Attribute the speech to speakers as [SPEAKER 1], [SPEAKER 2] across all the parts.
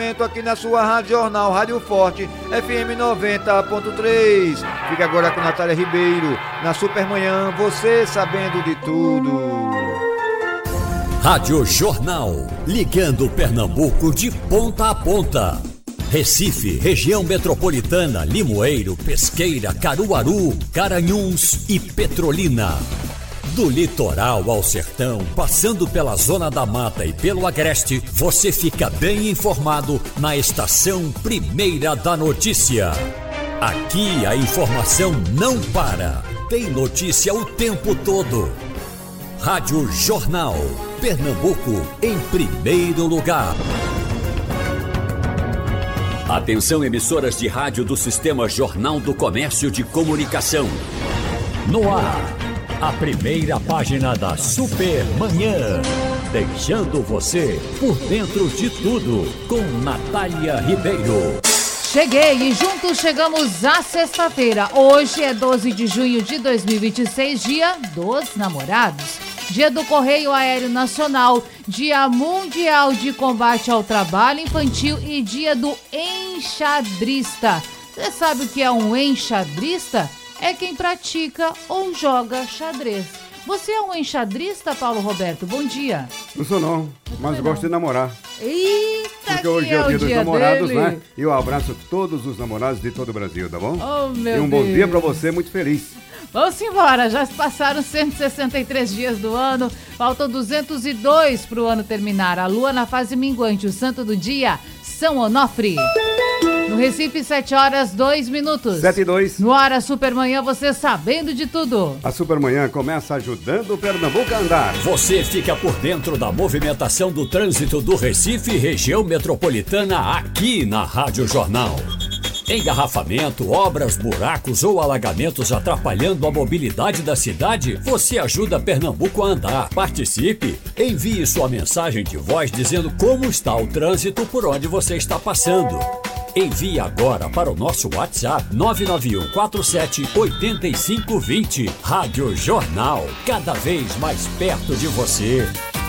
[SPEAKER 1] momento aqui na sua Rádio Jornal, Rádio Forte, FM 90.3. Fica agora com Natália Ribeiro, na Supermanhã, você sabendo de tudo.
[SPEAKER 2] Rádio Jornal, ligando Pernambuco de ponta a ponta. Recife, região metropolitana, Limoeiro, Pesqueira, Caruaru, Garanhuns e Petrolina. Do litoral ao sertão, passando pela Zona da Mata e pelo Agreste, você fica bem informado na Estação Primeira da Notícia. Aqui a informação não para, tem notícia o tempo todo. Rádio Jornal, Pernambuco em primeiro lugar. Atenção, emissoras de rádio do Sistema Jornal do Comércio de Comunicação. No ar, a primeira página da Supermanhã. Deixando você por dentro de tudo, com Natália Ribeiro.
[SPEAKER 3] Cheguei e juntos chegamos à sexta-feira. Hoje é 12 de junho de 2026, dia dos namorados. Dia do Correio Aéreo Nacional, Dia Mundial de Combate ao Trabalho Infantil e Dia do Enxadrista. Você sabe o que é um enxadrista? É quem pratica ou joga xadrez. Você é um enxadrista, Paulo Roberto? Bom dia.
[SPEAKER 4] Não sou não, mas gosto de namorar.
[SPEAKER 3] Eita,
[SPEAKER 4] porque hoje é o dia dos namorados,
[SPEAKER 3] dele,
[SPEAKER 4] né? E eu abraço todos os namorados de todo o Brasil, tá bom?
[SPEAKER 3] Oh, meu
[SPEAKER 4] E um bom dia pra você, muito feliz.
[SPEAKER 3] Vamos embora, já se passaram 163 dias do ano, faltam 202 para o ano terminar. A lua na fase minguante, o santo do dia, São Onofre. No Recife, 7 horas, 2 minutos.
[SPEAKER 4] 7 e 2.
[SPEAKER 3] No ar, a Supermanhã, você sabendo de tudo.
[SPEAKER 4] A Supermanhã começa ajudando o Pernambuco a andar.
[SPEAKER 2] Você fica por dentro da movimentação do trânsito do Recife e região metropolitana aqui na Rádio Jornal. Engarrafamento, obras, buracos ou alagamentos atrapalhando a mobilidade da cidade? Você ajuda Pernambuco a andar. Participe! Envie sua mensagem de voz dizendo como está o trânsito por onde você está passando. Envie agora para o nosso WhatsApp 991478520. Rádio Jornal, cada vez mais perto de você.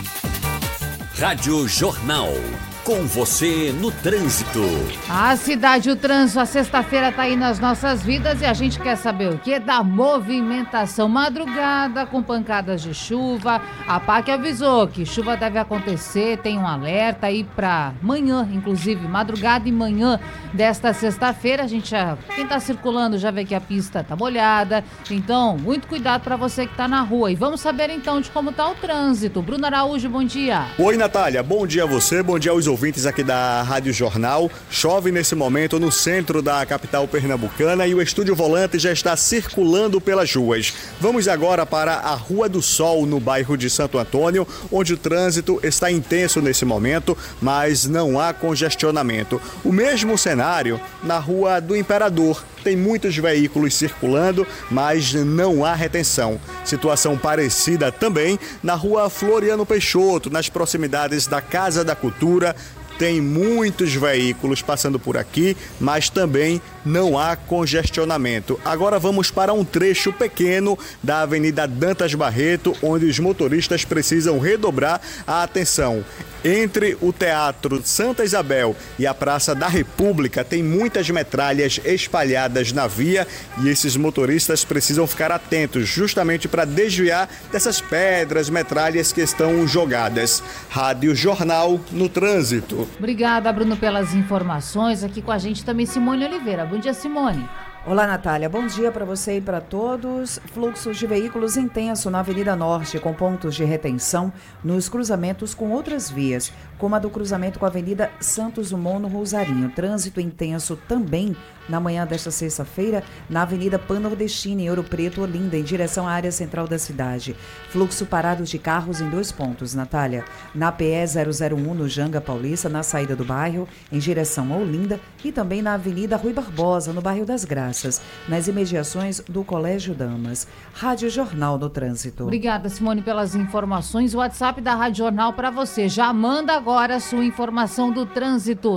[SPEAKER 2] Rádio Jornal. Com você no trânsito.
[SPEAKER 3] A cidade, o trânsito, a sexta-feira tá aí nas nossas vidas e a gente quer saber o que? Da movimentação. Madrugada com pancadas de chuva. A PAC avisou que chuva deve acontecer, tem um alerta aí pra manhã, inclusive, madrugada e manhã desta sexta-feira. Quem tá circulando já vê que a pista tá molhada. Então, muito cuidado pra você que tá na rua. E vamos saber então de como tá o trânsito. Bruno Araújo, bom dia.
[SPEAKER 5] Oi, Natália, bom dia a você, bom dia aos ouvintes aqui da Rádio Jornal. Chove nesse momento no centro da capital pernambucana e o Estúdio Volante já está circulando pelas ruas. Vamos agora para a Rua do Sol, no bairro de Santo Antônio, onde o trânsito está intenso nesse momento, mas não há congestionamento. O mesmo cenário na Rua do Imperador. Tem muitos veículos circulando, mas não há retenção. Situação parecida também na Rua Floriano Peixoto, nas proximidades da Casa da Cultura. Tem muitos veículos passando por aqui, mas também não há congestionamento. Agora vamos para um trecho pequeno da Avenida Dantas Barreto, onde os motoristas precisam redobrar a atenção. Entre o Teatro Santa Isabel e a Praça da República tem muitas metralhas espalhadas na via e esses motoristas precisam ficar atentos justamente para desviar dessas pedras, metralhas que estão jogadas. Rádio Jornal no trânsito.
[SPEAKER 3] Obrigada, Bruno, pelas informações. Aqui com a gente também Simone Oliveira. Bom dia, Simone.
[SPEAKER 6] Olá, Natália. Bom dia para você e para todos. Fluxo de veículos intenso na Avenida Norte, com pontos de retenção nos cruzamentos com outras vias, como a do cruzamento com a Avenida Santos Dumont no Rosarinho. Trânsito intenso também na manhã desta sexta-feira na Avenida Pan-Nordestina, em Ouro Preto, Olinda, em direção à área central da cidade. Fluxo parado de carros em 2 pontos, Natália. Na PE 001, no Janga Paulista, na saída do bairro, em direção a Olinda, e também na Avenida Rui Barbosa, no bairro das Graças, nas imediações do Colégio Damas. Rádio Jornal no trânsito.
[SPEAKER 3] Obrigada, Simone, pelas informações. O WhatsApp da Rádio Jornal para você. Já manda agora a sua informação do trânsito.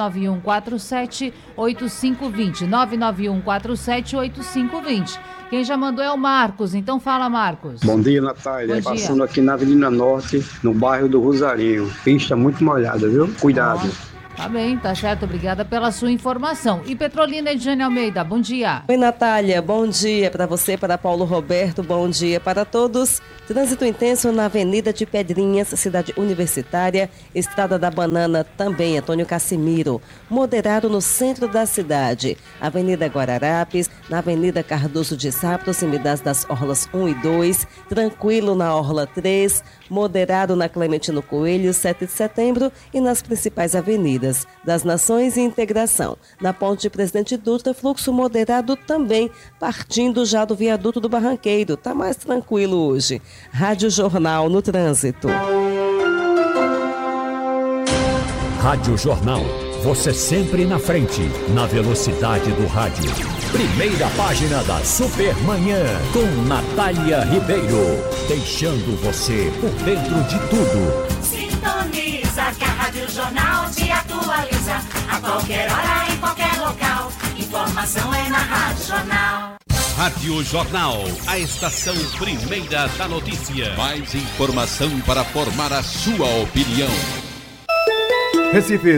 [SPEAKER 3] 991478520. 991478520. Quem já mandou é o Marcos, então fala, Marcos.
[SPEAKER 7] Bom dia, Natália.
[SPEAKER 3] Bom dia.
[SPEAKER 7] Passando aqui na Avenida Norte, no bairro do Rosarinho. Pista muito molhada, viu? Cuidado.
[SPEAKER 3] Tá bem, tá certo. Obrigada pela sua informação. E Petrolina, Ediane Almeida, bom dia.
[SPEAKER 7] Oi, Natália, bom dia para você, para Paulo Roberto, bom dia para todos. Trânsito intenso na Avenida de Pedrinhas, Cidade Universitária, Estrada da Banana, também Antônio Cassimiro. Moderado no centro da cidade, Avenida Guararapes, na Avenida Cardoso de Sá, proximidades das Orlas 1 e 2, tranquilo na Orla 3, moderado na Clementino Coelho, 7 de setembro e nas principais avenidas das Nações e Integração. Na Ponte Presidente Dutra, fluxo moderado também, partindo já do viaduto do Barranqueiro. Tá mais tranquilo hoje. Rádio Jornal no trânsito.
[SPEAKER 2] Rádio Jornal. Você sempre na frente, na velocidade do rádio. Primeira página da Supermanhã, com Natália Ribeiro. Deixando você por dentro de tudo.
[SPEAKER 8] Sintoniza que a Rádio Jornal te atualiza. A qualquer hora, em qualquer local. Informação é na Rádio Jornal.
[SPEAKER 9] Rádio Jornal, a estação primeira da notícia. Mais informação para formar a sua opinião.
[SPEAKER 4] Recife,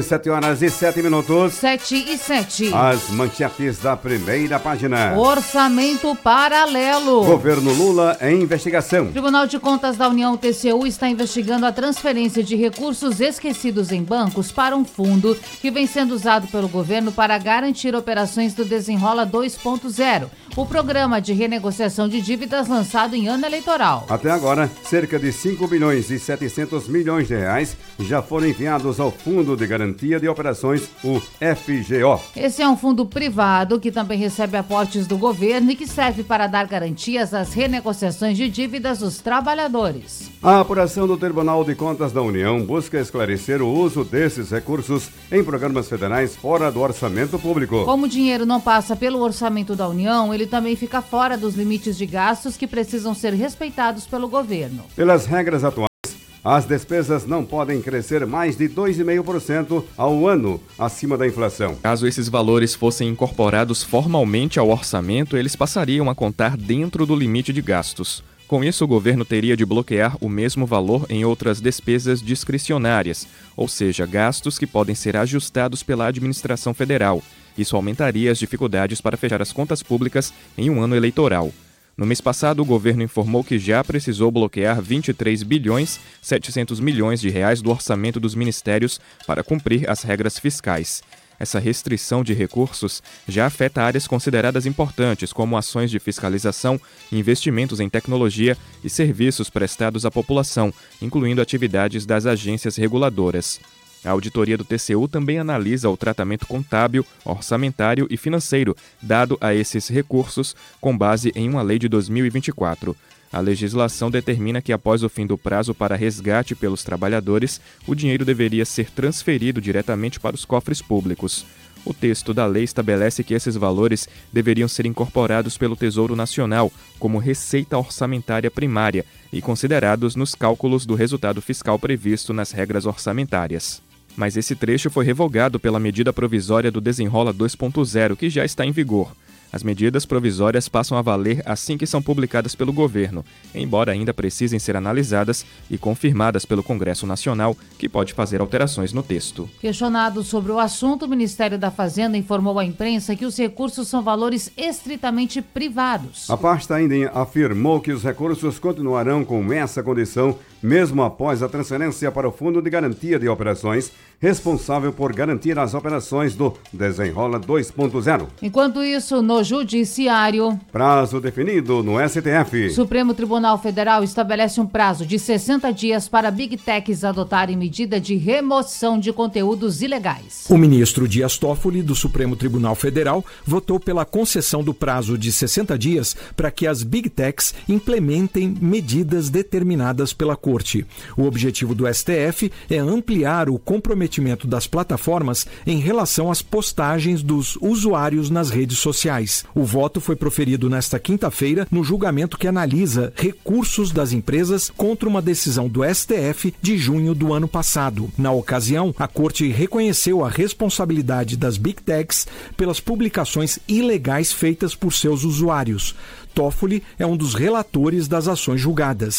[SPEAKER 4] 7h07.
[SPEAKER 3] 7h07.
[SPEAKER 4] As manchetes da primeira página.
[SPEAKER 3] Orçamento paralelo.
[SPEAKER 4] Governo Lula em investigação.
[SPEAKER 3] Tribunal de Contas da União, TCU, está investigando a transferência de recursos esquecidos em bancos para um fundo que vem sendo usado pelo governo para garantir operações do Desenrola 2.0, o programa de renegociação de dívidas lançado em ano eleitoral.
[SPEAKER 4] Até agora, cerca de 5 bilhões e 700 milhões de reais já foram enviados ao Fundo de Garantia de Operações, o FGO.
[SPEAKER 3] Esse é um fundo privado que também recebe aportes do governo e que serve para dar garantias às renegociações de dívidas dos trabalhadores.
[SPEAKER 4] A apuração do Tribunal de Contas da União busca esclarecer o uso desses recursos em programas federais fora do orçamento público.
[SPEAKER 3] Como o dinheiro não passa pelo orçamento da União, ele também fica fora dos limites de gastos que precisam ser respeitados pelo governo.
[SPEAKER 4] Pelas regras atuais, as despesas não podem crescer mais de 2,5% ao ano, acima da inflação.
[SPEAKER 10] Caso esses valores fossem incorporados formalmente ao orçamento, eles passariam a contar dentro do limite de gastos. Com isso, o governo teria de bloquear o mesmo valor em outras despesas discricionárias, ou seja, gastos que podem ser ajustados pela administração federal. Isso aumentaria as dificuldades para fechar as contas públicas em um ano eleitoral. No mês passado, o governo informou que já precisou bloquear 23 bilhões 700 milhões de reais do orçamento dos ministérios para cumprir as regras fiscais. Essa restrição de recursos já afeta áreas consideradas importantes, como ações de fiscalização, investimentos em tecnologia e serviços prestados à população, incluindo atividades das agências reguladoras. A auditoria do TCU também analisa o tratamento contábil, orçamentário e financeiro dado a esses recursos com base em uma lei de 2024. A legislação determina que após o fim do prazo para resgate pelos trabalhadores, o dinheiro deveria ser transferido diretamente para os cofres públicos. O texto da lei estabelece que esses valores deveriam ser incorporados pelo Tesouro Nacional como receita orçamentária primária e considerados nos cálculos do resultado fiscal previsto nas regras orçamentárias. Mas esse trecho foi revogado pela medida provisória do Desenrola 2.0, que já está em vigor. As medidas provisórias passam a valer assim que são publicadas pelo governo, embora ainda precisem ser analisadas e confirmadas pelo Congresso Nacional, que pode fazer alterações no texto.
[SPEAKER 3] Questionado sobre o assunto, o Ministério da Fazenda informou à imprensa que os recursos são valores estritamente privados.
[SPEAKER 4] A pasta ainda afirmou que os recursos continuarão com essa condição, mesmo após a transferência para o Fundo de Garantia de Operações, responsável por garantir as operações do Desenrola 2.0.
[SPEAKER 3] Enquanto isso, no Judiciário,
[SPEAKER 4] prazo definido no STF.
[SPEAKER 3] Supremo Tribunal Federal estabelece um prazo de 60 dias para Big Techs adotarem medida de remoção de conteúdos ilegais.
[SPEAKER 11] O ministro Dias Toffoli, do Supremo Tribunal Federal, votou pela concessão do prazo de 60 dias para que as Big Techs implementem medidas determinadas pela Corte. O objetivo do STF é ampliar o comprometimento das plataformas em relação às postagens dos usuários nas redes sociais. O voto foi proferido nesta quinta-feira no julgamento que analisa recursos das empresas contra uma decisão do STF de junho do ano passado. Na ocasião, a Corte reconheceu a responsabilidade das Big Techs pelas publicações ilegais feitas por seus usuários. Toffoli é um dos relatores das ações julgadas.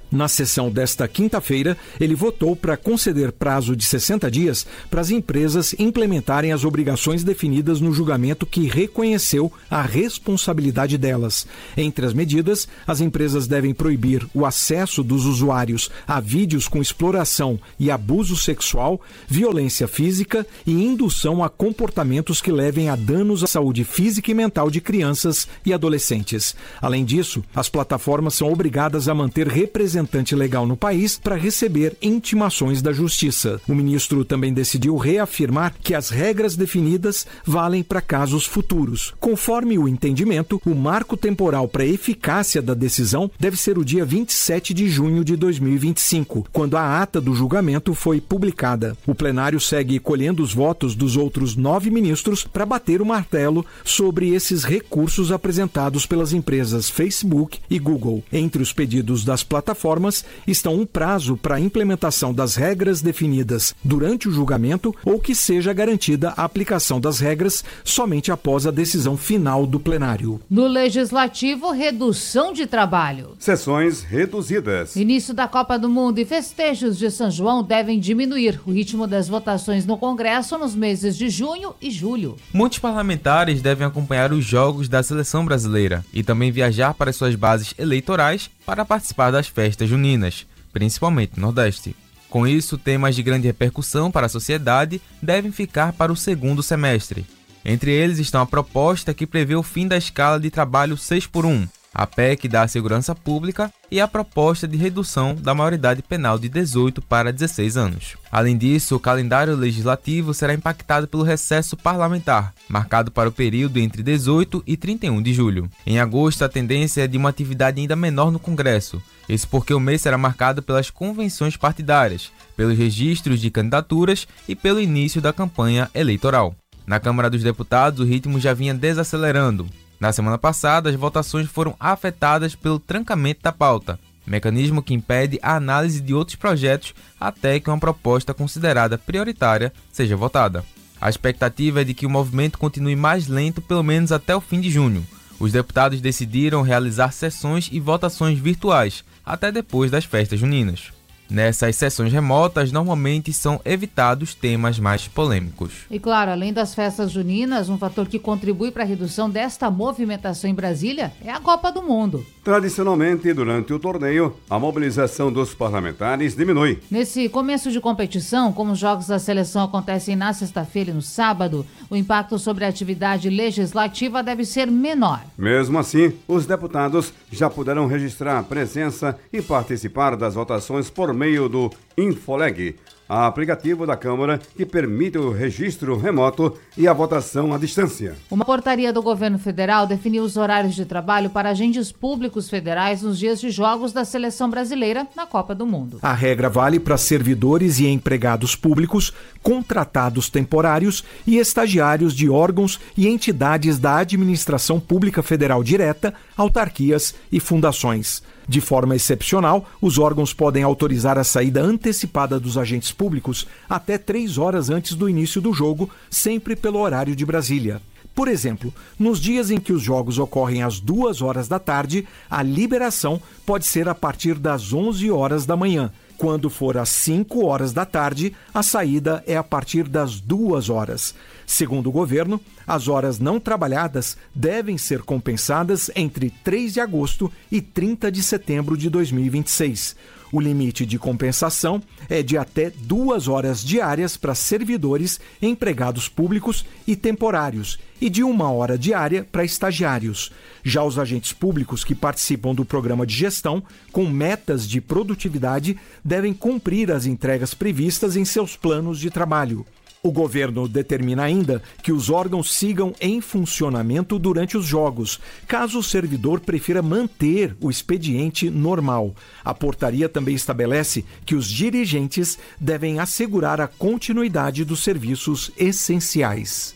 [SPEAKER 11] Na sessão desta quinta-feira, ele votou para conceder prazo de 60 dias para as empresas implementarem as obrigações definidas no julgamento que reconheceu a responsabilidade delas. Entre as medidas, as empresas devem proibir o acesso dos usuários a vídeos com exploração e abuso sexual, violência física e indução a comportamentos que levem a danos à saúde física e mental de crianças e adolescentes. Além disso, as plataformas são obrigadas a manter representante legal no país para receber intimações da Justiça. O ministro também decidiu reafirmar que as regras definidas valem para casos futuros. Conforme o entendimento, o marco temporal para a eficácia da decisão deve ser o dia 27 de junho de 2025, quando a ata do julgamento foi publicada. O plenário segue colhendo os votos dos outros 9 ministros para bater o martelo sobre esses recursos apresentados pelas empresas Facebook e Google. Entre os pedidos das plataformas estão um prazo para a implementação das regras definidas durante o julgamento ou que seja garantida a aplicação das regras somente após a decisão final do plenário.
[SPEAKER 3] No Legislativo, redução de trabalho.
[SPEAKER 4] Sessões reduzidas.
[SPEAKER 3] Início da Copa do Mundo e festejos de São João devem diminuir o ritmo das votações no Congresso nos meses de junho e julho.
[SPEAKER 12] Muitos parlamentares devem acompanhar os jogos da seleção brasileira e também viajar para suas bases eleitorais para participar das festas juninas, principalmente no Nordeste. Com isso, temas de grande repercussão para a sociedade devem ficar para o segundo semestre. Entre eles estão a proposta que prevê o fim da escala de trabalho 6x1, a PEC da Segurança Pública e a proposta de redução da maioridade penal de 18 para 16 anos. Além disso, o calendário legislativo será impactado pelo recesso parlamentar, marcado para o período entre 18 e 31 de julho. Em agosto, a tendência é de uma atividade ainda menor no Congresso. Isso porque o mês será marcado pelas convenções partidárias, pelos registros de candidaturas e pelo início da campanha eleitoral. Na Câmara dos Deputados, o ritmo já vinha desacelerando. Na semana passada, as votações foram afetadas pelo trancamento da pauta, mecanismo que impede a análise de outros projetos até que uma proposta considerada prioritária seja votada. A expectativa é de que o movimento continue mais lento pelo menos até o fim de junho. Os deputados decidiram realizar sessões e votações virtuais até depois das festas juninas. Nessas sessões remotas, normalmente são evitados temas mais polêmicos.
[SPEAKER 3] E claro, além das festas juninas, um fator que contribui para a redução desta movimentação em Brasília é a Copa do Mundo.
[SPEAKER 4] Tradicionalmente, durante o torneio, a mobilização dos parlamentares diminui.
[SPEAKER 3] Nesse começo de competição, como os jogos da seleção acontecem na sexta-feira e no sábado, o impacto sobre a atividade legislativa deve ser menor.
[SPEAKER 4] Mesmo assim, os deputados já puderam registrar a presença e participar das votações por meio do Infoleg, aplicativo da Câmara que permite o registro remoto e a votação à distância.
[SPEAKER 3] Uma portaria do governo federal definiu os horários de trabalho para agentes públicos federais nos dias de jogos da seleção brasileira na Copa do Mundo.
[SPEAKER 11] A regra vale para servidores e empregados públicos, contratados temporários e estagiários de órgãos e entidades da administração pública federal direta, autarquias e fundações. De forma excepcional, os órgãos podem autorizar a saída antecipada dos agentes públicos até 3 horas antes do início do jogo, sempre pelo horário de Brasília. Por exemplo, nos dias em que os jogos ocorrem às 2 horas da tarde, a liberação pode ser a partir das 11 horas da manhã. Quando for às 5 horas da tarde, a saída é a partir das 2 horas. Segundo o governo, as horas não trabalhadas devem ser compensadas entre 3 de agosto e 30 de setembro de 2026. O limite de compensação é de até 2 horas diárias para servidores, empregados públicos e temporários e de 1 hora diária para estagiários. Já os agentes públicos que participam do programa de gestão, com metas de produtividade, devem cumprir as entregas previstas em seus planos de trabalho. O governo determina ainda que os órgãos sigam em funcionamento durante os jogos, caso o servidor prefira manter o expediente normal. A portaria também estabelece que os dirigentes devem assegurar a continuidade dos serviços essenciais.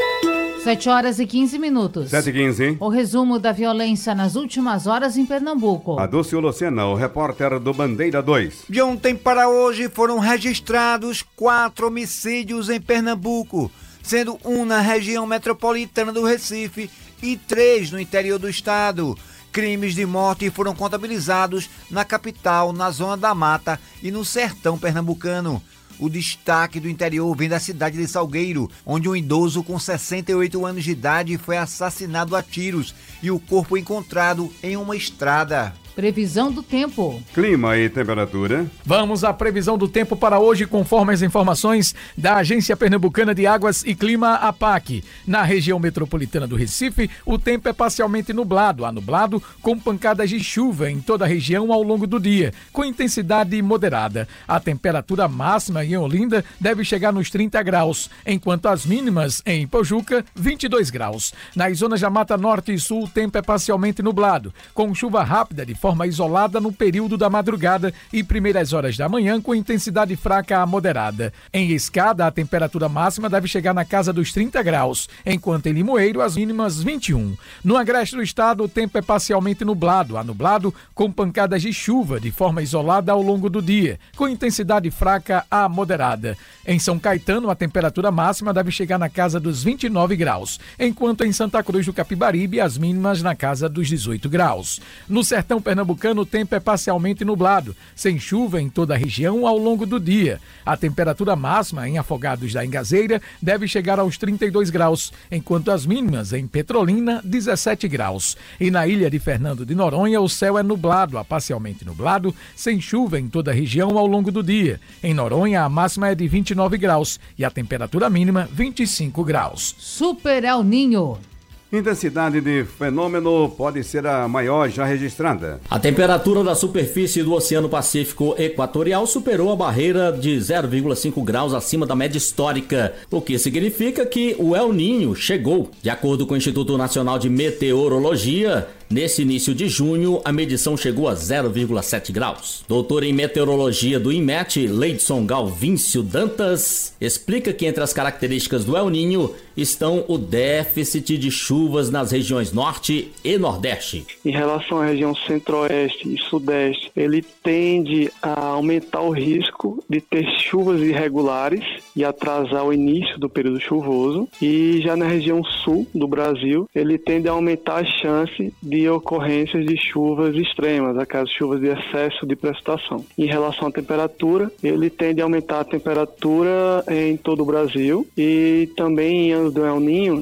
[SPEAKER 3] 7 horas e 15 minutos.
[SPEAKER 4] 7h15, hein?
[SPEAKER 3] O resumo da violência nas últimas horas em Pernambuco.
[SPEAKER 4] A Dulce Lucena, o repórter do Bandeira 2.
[SPEAKER 1] De ontem para hoje foram registrados 4 homicídios em Pernambuco, sendo um na região metropolitana do Recife e 3 no interior do estado. crimes de morte foram contabilizados na capital, na Zona da Mata e no sertão pernambucano. O destaque do interior vem da cidade de Salgueiro, onde um idoso com 68 anos de idade foi assassinado a tiros e o corpo encontrado em uma estrada.
[SPEAKER 3] Previsão do tempo.
[SPEAKER 4] Clima e temperatura.
[SPEAKER 13] Vamos à previsão do tempo para hoje, conforme as informações da Agência Pernambucana de Águas e Clima, APAC. Na região metropolitana do Recife, o tempo é parcialmente nublado, anublado, com pancadas de chuva em toda a região ao longo do dia, com intensidade moderada. A temperatura máxima em Olinda deve chegar nos 30 graus, enquanto as mínimas em Pojuca, 22 graus. Nas zonas da Mata Norte e Sul, o tempo é parcialmente nublado, com chuva rápida de forma isolada no período da madrugada e primeiras horas da manhã com intensidade fraca a moderada. Em Escada, a temperatura máxima deve chegar na casa dos 30 graus, enquanto em Limoeiro as mínimas 21. No agreste do estado, o tempo é parcialmente nublado, anublado, com pancadas de chuva de forma isolada ao longo do dia, com intensidade fraca a moderada. Em São Caetano, a temperatura máxima deve chegar na casa dos 29 graus, enquanto em Santa Cruz do Capibaribe as mínimas na casa dos 18 graus. No sertão pernambucano, o tempo é parcialmente nublado, sem chuva em toda a região ao longo do dia. A temperatura máxima em Afogados da Engazeira deve chegar aos 32 graus, enquanto as mínimas em Petrolina, 17 graus. E na ilha de Fernando de Noronha, o céu é nublado a parcialmente nublado, sem chuva em toda a região ao longo do dia. Em Noronha, a máxima é de 29 graus e a temperatura mínima, 25 graus.
[SPEAKER 3] Super El Ninho.
[SPEAKER 4] Intensidade de fenômeno pode ser a maior já registrada.
[SPEAKER 14] A temperatura da superfície do Oceano Pacífico Equatorial superou a barreira de 0,5 graus acima da média histórica, o que significa que o El Ninho chegou. De acordo com o Instituto Nacional de Meteorologia, nesse início de junho, a medição chegou a 0,7 graus. Doutor em meteorologia do INMET, Leidson Galvíncio Dantas, explica que entre as características do El Ninho estão o déficit de chuvas nas regiões norte e nordeste.
[SPEAKER 15] Em relação à região centro-oeste e sudeste, ele tende a aumentar o risco de ter chuvas irregulares e atrasar o início do período chuvoso. E já na região sul do Brasil, ele tende a aumentar a chance de ocorrências de chuvas extremas, aquelas chuvas de excesso de precipitação. Em relação à temperatura, ele tende a aumentar a temperatura em todo o Brasil e também em anos do El Ninho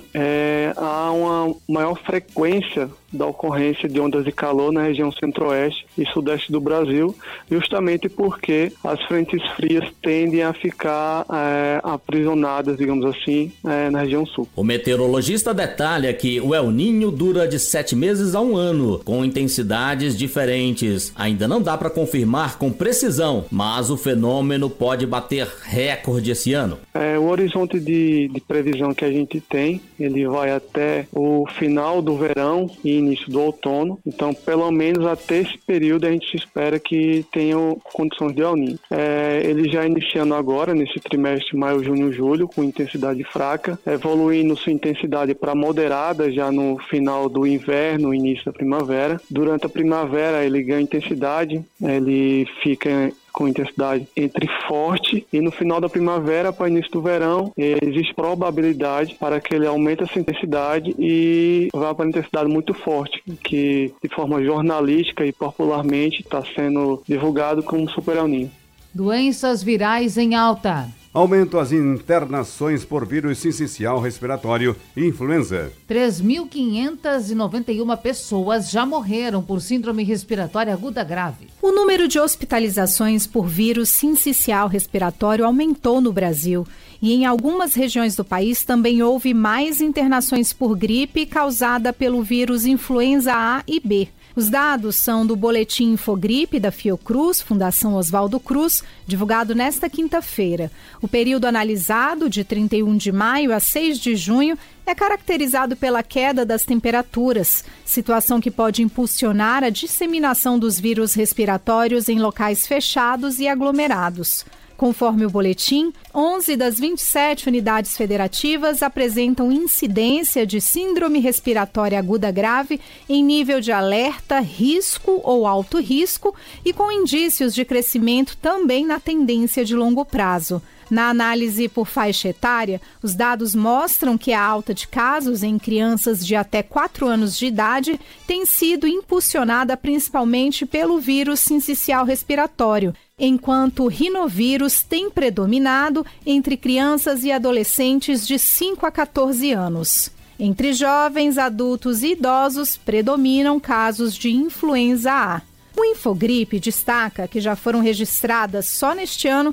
[SPEAKER 15] há uma maior frequência da ocorrência de ondas de calor na região centro-oeste e sudeste do Brasil, justamente porque as frentes frias tendem a ficar aprisionadas, digamos assim, na região sul.
[SPEAKER 14] O meteorologista detalha que o El Ninho dura de 7 meses a 1 ano, com intensidades diferentes. Ainda não dá para confirmar com precisão, mas o fenômeno pode bater recorde esse ano.
[SPEAKER 15] O horizonte de previsão que a gente tem, ele vai até o final do verão e início do outono, então pelo menos até esse período a gente espera que tenham condições de El Ninho. Ele já iniciando agora, nesse trimestre maio, junho, julho, com intensidade fraca, evoluindo sua intensidade para moderada já no final do inverno, início da primavera. Durante a primavera ele ganha intensidade, ele fica com intensidade entre forte e no final da primavera para início do verão existe probabilidade para que ele aumente essa intensidade e vá para intensidade muito forte, que de forma jornalística e popularmente está sendo divulgado como Super El Ninho.
[SPEAKER 3] Doenças virais em alta.
[SPEAKER 4] Aumento as internações por vírus sincicial respiratório e influenza.
[SPEAKER 3] 3.591 pessoas já morreram por síndrome respiratória aguda grave.
[SPEAKER 16] O número de hospitalizações por vírus sincicial respiratório aumentou no Brasil. E em algumas regiões do país também houve mais internações por gripe causada pelo vírus influenza A e B. Os dados são do Boletim Infogripe da Fiocruz, Fundação Oswaldo Cruz, divulgado nesta quinta-feira. O período analisado, de 31 de maio a 6 de junho, é caracterizado pela queda das temperaturas, situação que pode impulsionar a disseminação dos vírus respiratórios em locais fechados e aglomerados. Conforme o boletim, 11 das 27 unidades federativas apresentam incidência de síndrome respiratória aguda grave em nível de alerta, risco ou alto risco e com indícios de crescimento também na tendência de longo prazo. Na análise por faixa etária, os dados mostram que a alta de casos em crianças de até 4 anos de idade tem sido impulsionada principalmente pelo vírus sincicial respiratório, enquanto o rinovírus tem predominado entre crianças e adolescentes de 5 a 14 anos. Entre jovens, adultos e idosos, predominam casos de influenza A. O Infogripe destaca que já foram registradas só neste ano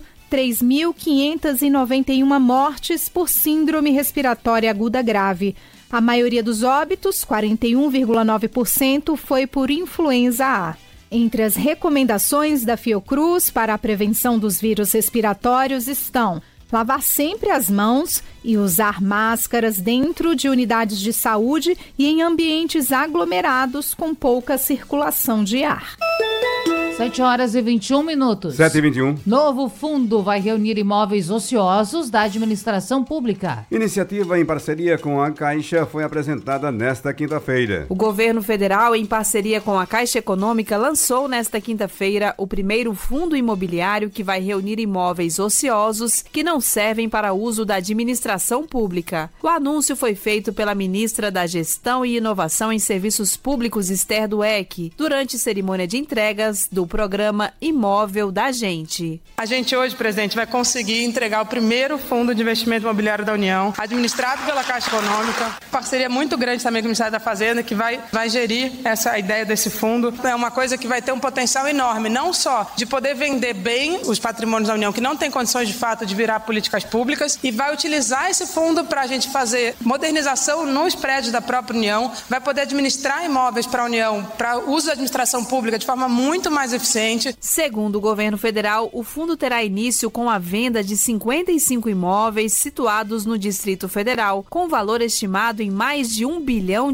[SPEAKER 16] 3.591 mortes por síndrome respiratória aguda grave. A maioria dos óbitos, 41,9%, foi por influenza A. Entre as recomendações da Fiocruz para a prevenção dos vírus respiratórios estão lavar sempre as mãos e usar máscaras dentro de unidades de saúde e em ambientes aglomerados com pouca circulação de ar.
[SPEAKER 3] 7h21.
[SPEAKER 4] 7h21.
[SPEAKER 3] Novo fundo vai reunir imóveis ociosos da administração pública.
[SPEAKER 4] Iniciativa em parceria com a Caixa foi apresentada nesta quinta-feira.
[SPEAKER 17] O governo federal, em parceria com a Caixa Econômica, lançou nesta quinta-feira o primeiro fundo imobiliário que vai reunir imóveis ociosos que não servem para uso da administração pública. O anúncio foi feito pela ministra da Gestão e Inovação em Serviços Públicos, Esther Dweck, durante cerimônia de entregas do programa Imóvel da Gente.
[SPEAKER 18] A gente hoje, presidente, vai conseguir entregar o primeiro fundo de investimento imobiliário da União, administrado pela Caixa Econômica, parceria muito grande também com o Ministério da Fazenda, que vai gerir essa ideia desse fundo. É uma coisa que vai ter um potencial enorme, não só de poder vender bem os patrimônios da União, que não tem condições de fato de virar políticas públicas, e vai utilizar esse fundo para a gente fazer modernização nos prédios da própria União, vai poder administrar imóveis para a União, para uso da administração pública de forma muito mais eficiente.
[SPEAKER 17] Segundo o governo federal, o fundo terá início com a venda de 55 imóveis situados no Distrito Federal, com valor estimado em mais de R$1 bilhão.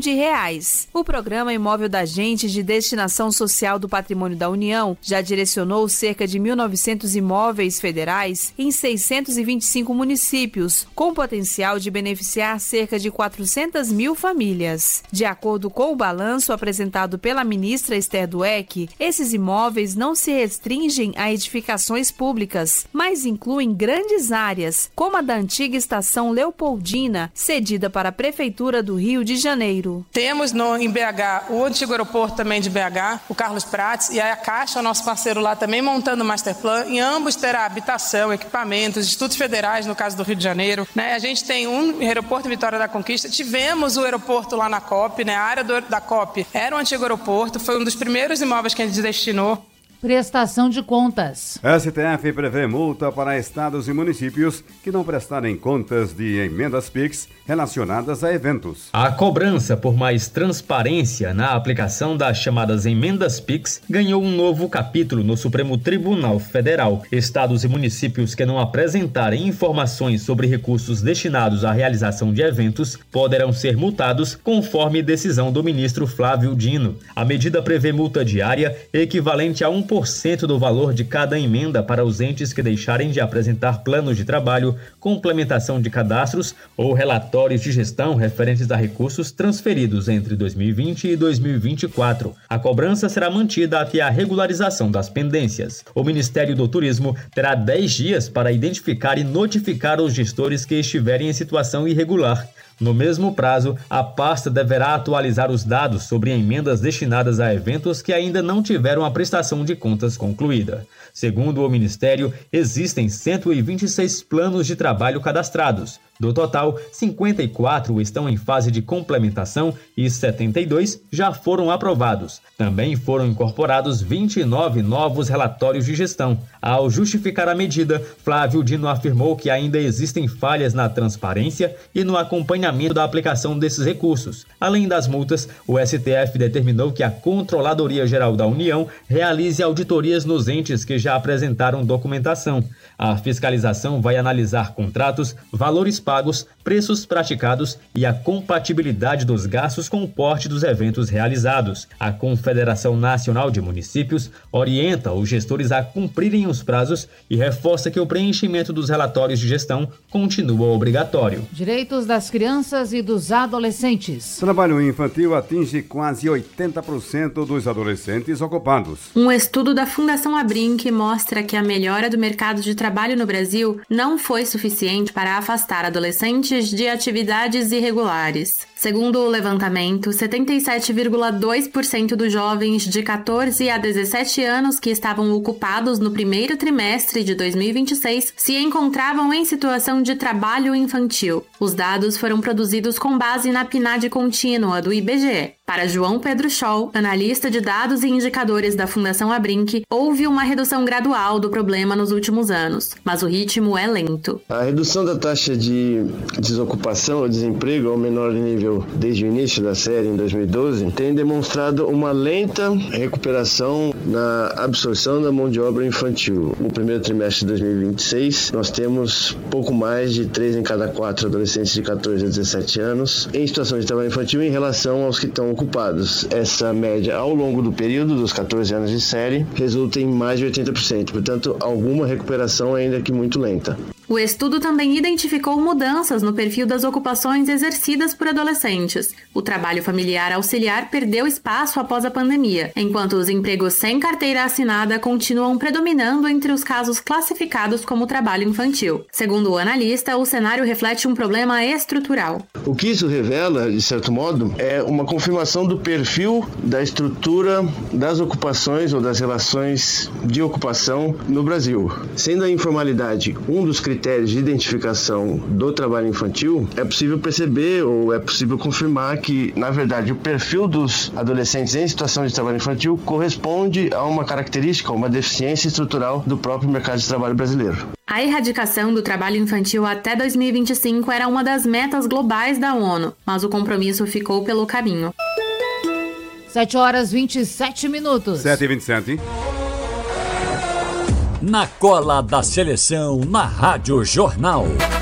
[SPEAKER 17] O programa Imóvel da Gente, de destinação social do patrimônio da União, já direcionou cerca de 1.900 imóveis federais em 625 municípios, com potencial de beneficiar cerca de 400 mil famílias. De acordo com o balanço apresentado pela ministra Esther Dweck, esses imóveis não se restringem a edificações públicas, mas incluem grandes áreas, como a da antiga estação Leopoldina, cedida para a Prefeitura do Rio de Janeiro.
[SPEAKER 18] Temos em BH o antigo aeroporto também de BH, o Carlos Prates, e a Caixa, o nosso parceiro lá, também montando o masterplan. Em ambos terá habitação, equipamentos, institutos federais, no caso do Rio de Janeiro. A gente tem um aeroporto em Vitória da Conquista, tivemos o aeroporto lá na COP, a área da COP era um antigo aeroporto, foi um dos primeiros imóveis que a gente destinou.
[SPEAKER 3] Prestação de contas.
[SPEAKER 4] STF prevê multa para estados e municípios que não prestarem contas de emendas PIX relacionadas a eventos.
[SPEAKER 19] A cobrança por mais transparência na aplicação das chamadas emendas PIX ganhou um novo capítulo no Supremo Tribunal Federal. Estados e municípios que não apresentarem informações sobre recursos destinados à realização de eventos poderão ser multados conforme decisão do ministro Flávio Dino. A medida prevê multa diária equivalente a 1% do valor de cada emenda para os entes que deixarem de apresentar planos de trabalho, complementação de cadastros ou relatórios de gestão referentes a recursos transferidos entre 2020 e 2024. A cobrança será mantida até a regularização das pendências. O Ministério do Turismo terá 10 dias para identificar e notificar os gestores que estiverem em situação irregular. No mesmo prazo, a pasta deverá atualizar os dados sobre emendas destinadas a eventos que ainda não tiveram a prestação de contas concluída. Segundo o Ministério, existem 126 planos de trabalho cadastrados. Do total, 54 estão em fase de complementação e 72 já foram aprovados. Também foram incorporados 29 novos relatórios de gestão. Ao justificar a medida, Flávio Dino afirmou que ainda existem falhas na transparência e no acompanhamento da aplicação desses recursos. Além das multas, o STF determinou que a Controladoria Geral da União realize auditorias nos entes que já apresentaram documentação. A fiscalização vai analisar contratos, valores pagos, preços praticados e a compatibilidade dos gastos com o porte dos eventos realizados. A Confederação Nacional de Municípios orienta os gestores a cumprirem os prazos e reforça que o preenchimento dos relatórios de gestão continua obrigatório.
[SPEAKER 3] Direitos das crianças e dos adolescentes.
[SPEAKER 4] Trabalho infantil atinge quase 80% dos adolescentes ocupados.
[SPEAKER 20] Um estudo da Fundação Abrinq mostra que a melhora do mercado de trabalho no Brasil não foi suficiente para afastar adolescentes de atividades irregulares. Segundo o levantamento, 77,2% dos jovens de 14 a 17 anos que estavam ocupados no primeiro trimestre de 2026 se encontravam em situação de trabalho infantil. Os dados foram produzidos com base na PNAD contínua do IBGE. Para João Pedro Scholl, analista de dados e indicadores da Fundação Abrinq, houve uma redução gradual do problema nos últimos anos, mas o ritmo é lento.
[SPEAKER 21] A redução da taxa de desocupação ou desemprego ao menor nível desde o início da série, em 2012, tem demonstrado uma lenta recuperação na absorção da mão de obra infantil. No primeiro trimestre de 2026, nós temos pouco mais de 3 em cada 4 adolescentes de 14 a 17 anos em situação de trabalho infantil em relação aos que estão ocupados. Essa média ao longo do período dos 14 anos de série resulta em mais de 80%, portanto, alguma recuperação ainda que muito lenta.
[SPEAKER 20] O estudo também identificou mudanças no perfil das ocupações exercidas por adolescentes. O trabalho familiar auxiliar perdeu espaço após a pandemia, enquanto os empregos sem carteira assinada continuam predominando entre os casos classificados como trabalho infantil. Segundo o analista, o cenário reflete um problema estrutural.
[SPEAKER 21] O que isso revela, de certo modo, é uma confirmação do perfil da estrutura das ocupações ou das relações de ocupação no Brasil. Sendo a informalidade um dos critérios de identificação do trabalho infantil, é possível perceber ou é possível confirmar que, na verdade, o perfil dos adolescentes em situação de trabalho infantil corresponde a uma característica, uma deficiência estrutural do próprio mercado de trabalho brasileiro.
[SPEAKER 20] A erradicação do trabalho infantil até 2025 era uma das metas globais da ONU, mas o compromisso ficou pelo caminho.
[SPEAKER 3] 7h27.
[SPEAKER 4] 7h27.
[SPEAKER 2] Na cola da seleção, na Rádio Jornal.